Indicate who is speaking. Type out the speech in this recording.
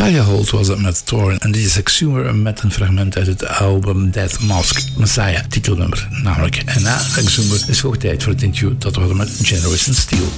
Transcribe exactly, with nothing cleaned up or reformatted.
Speaker 1: Talia Holt was het met Thorn en dit is Exhumer met een fragment uit het album Death Mask Messiah, titelnummer namelijk. En na Exhumer is het hoog tijd voor het interview dat we hadden met Generation Steel.